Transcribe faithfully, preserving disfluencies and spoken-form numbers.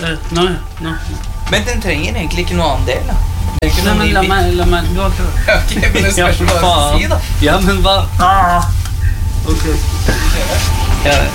Nå, nå. Men den trenger egentlig ikke noe annen del, da. Det er ikke Nei, noe men ny la bit. meg, la meg, du har ikke... Ok, men det spørs hva du skal si, da. Ja, men hva? Ah! Ok. Ja, det.